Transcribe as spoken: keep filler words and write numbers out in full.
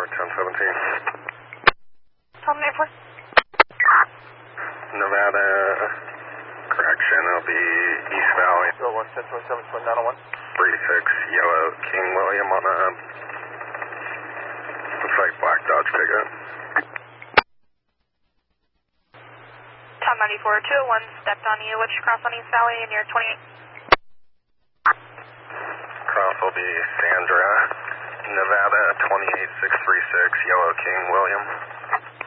ten seventeen. Tom eight four. Nevada, correction, it'll be East Valley. zero one ten twenty-seven point nine oh one. three six, Yellow King William on a, looks like black Dodge pickup. Tom ninety-four, two oh one, stepped on you. Which cross on East Valley and you're twenty-eight? Cross will be Sandra, Nevada, twenty-eight six three six, Yellow King William.